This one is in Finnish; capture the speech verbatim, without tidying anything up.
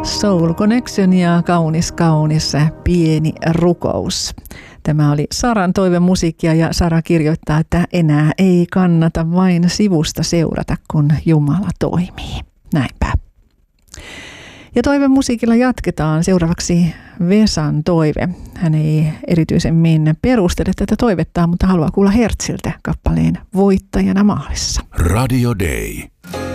Soul Connection ja kaunis kaunis pieni rukous. Tämä oli Saran toivemusiikkia ja Sara kirjoittaa, että enää ei kannata vain sivusta seurata, kun Jumala toimii. Näinpä. Ja toivemusiikilla jatketaan seuraavaksi Vesan toive. Hän ei erityisemmin perustele tätä toivettaan, mutta haluaa kuulla Hertziltä kappaleen Voittajana maalissa. Radio Day.